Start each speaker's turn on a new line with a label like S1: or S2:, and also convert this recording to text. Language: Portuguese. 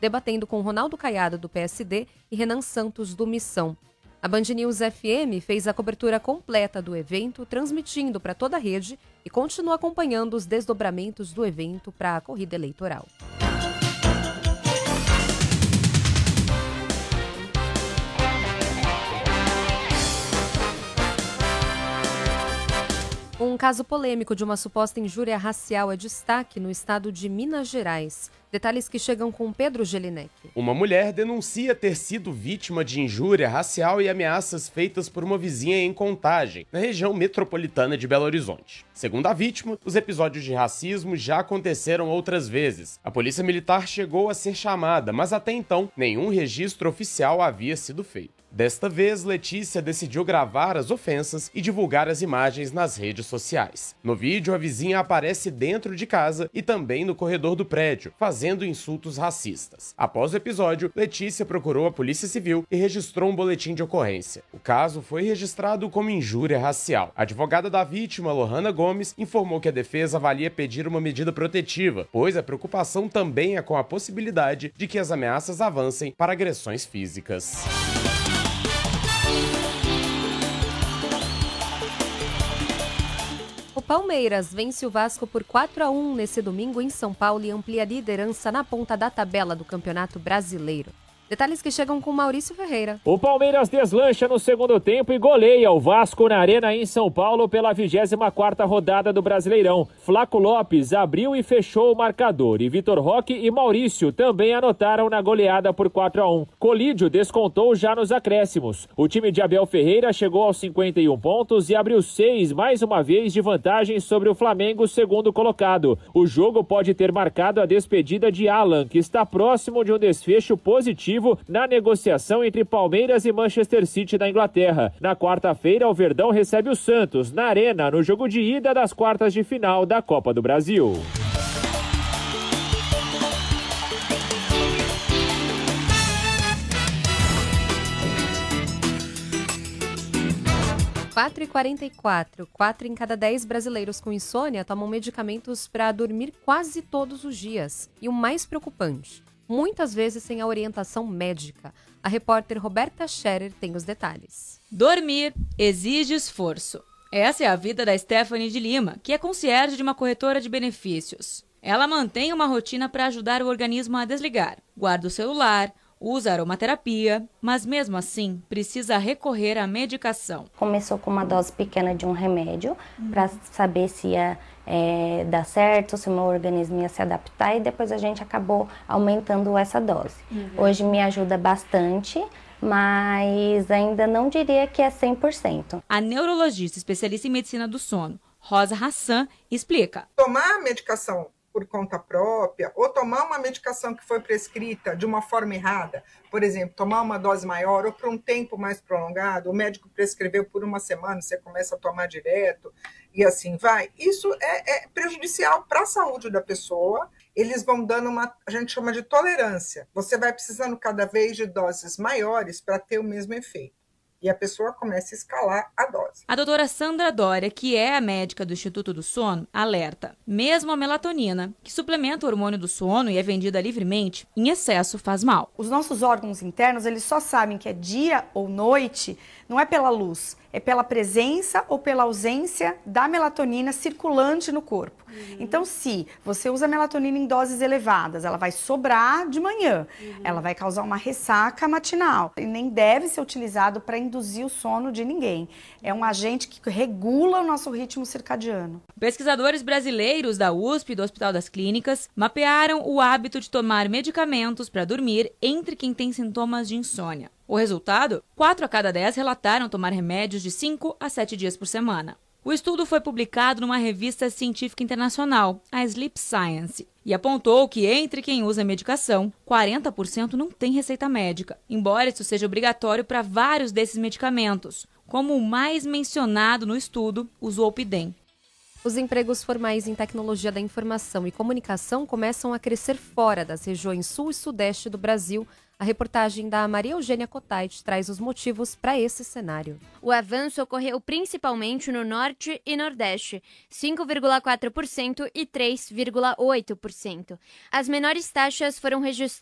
S1: debatendo com Ronaldo Caiado, do PSD, e Renan Santos, do Missão. A Band News FM fez a cobertura completa do evento, transmitindo para toda a rede e continua acompanhando os desdobramentos do evento para a corrida eleitoral. Um caso polêmico de uma suposta injúria racial é destaque no estado de Minas Gerais. Detalhes que chegam com Pedro Gelinek.
S2: Uma mulher denuncia ter sido vítima de injúria racial e ameaças feitas por uma vizinha em Contagem, na região metropolitana de Belo Horizonte. Segundo a vítima, os episódios de racismo já aconteceram outras vezes. A polícia militar chegou a ser chamada, mas até então nenhum registro oficial havia sido feito. Desta vez, Letícia decidiu gravar as ofensas e divulgar as imagens nas redes sociais. No vídeo, a vizinha aparece dentro de casa e também no corredor do prédio, fazendo insultos racistas. Após o episódio, Letícia procurou a Polícia Civil e registrou um boletim de ocorrência. O caso foi registrado como injúria racial. A advogada da vítima, Lohana Gomes, informou que a defesa avalia pedir uma medida protetiva, pois a preocupação também é com a possibilidade de que as ameaças avancem para agressões físicas.
S1: O Palmeiras vence o Vasco por 4-1 nesse domingo em São Paulo e amplia a liderança na ponta da tabela do Campeonato Brasileiro. Detalhes que chegam com Maurício Ferreira.
S3: O Palmeiras deslancha no segundo tempo e goleia o Vasco na Arena em São Paulo pela 24ª rodada do Brasileirão. Flaco Lopes abriu e fechou o marcador e Vitor Roque e Maurício também anotaram na goleada por 4-1. Colídio descontou já nos acréscimos. O time de Abel Ferreira chegou aos 51 pontos e abriu 6 mais uma vez de vantagem sobre o Flamengo, segundo colocado. O jogo pode ter marcado a despedida de Alan, que está próximo de um desfecho positivo na negociação entre Palmeiras e Manchester City da Inglaterra. Na quarta-feira, o Verdão recebe o Santos na Arena, no jogo de ida das quartas de final da Copa do Brasil.
S1: H 4h44. 4 em cada 10 brasileiros com insônia tomam medicamentos para dormir quase todos os dias. E o mais preocupante, muitas vezes sem a orientação médica. A repórter Roberta Scherer tem os detalhes.
S4: Dormir exige esforço. Essa é a vida da Stephanie de Lima, que é concierge de uma corretora de benefícios. Ela mantém uma rotina para ajudar o organismo a desligar. Guarda o celular, usa aromaterapia, mas mesmo assim precisa recorrer à medicação.
S5: Começou com uma dose pequena de um remédio para saber se ia dar certo, se o meu organismo ia se adaptar, e depois a gente acabou aumentando essa dose. Hoje me ajuda bastante, mas ainda não diria que é 100%.
S4: A neurologista especialista em medicina do sono, Rosa Hassan, explica.
S6: Tomar a medicação por conta própria ou tomar uma medicação que foi prescrita de uma forma errada, por exemplo, tomar uma dose maior ou por um tempo mais prolongado, o médico prescreveu por uma semana, você começa a tomar direto e assim vai, isso é prejudicial para a saúde da pessoa. Eles vão dando a gente chama de tolerância, você vai precisando cada vez de doses maiores para ter o mesmo efeito. E a pessoa começa a escalar a dose.
S4: A doutora Sandra Dória, que é a médica do Instituto do Sono, alerta. Mesmo a melatonina, que suplementa o hormônio do sono e é vendida livremente, em excesso faz mal.
S7: Os nossos órgãos internos, eles só sabem que é dia ou noite, não é pela luz, é pela presença ou pela ausência da melatonina circulante no corpo. Então, se você usa melatonina em doses elevadas, ela vai sobrar de manhã, ela vai causar uma ressaca matinal e nem deve ser utilizado para induzir o sono de ninguém. É um agente que regula o nosso ritmo circadiano.
S4: Pesquisadores brasileiros da USP e do Hospital das Clínicas mapearam o hábito de tomar medicamentos para dormir entre quem tem sintomas de insônia. O resultado? 4 a cada 10 relataram tomar remédios de 5 a 7 dias por semana. O estudo foi publicado numa revista científica internacional, a Sleep Science, e apontou que entre quem usa medicação, 40% não tem receita médica, embora isso seja obrigatório para vários desses medicamentos, como o mais mencionado no estudo, o Zolpidem.
S1: Os empregos formais em tecnologia da informação e comunicação começam a crescer fora das regiões sul e sudeste do Brasil. A reportagem da Maria Eugênia Cotait traz os motivos para esse cenário.
S8: O avanço ocorreu principalmente no Norte e Nordeste, 5,4% e 3,8%. As menores taxas foram registradas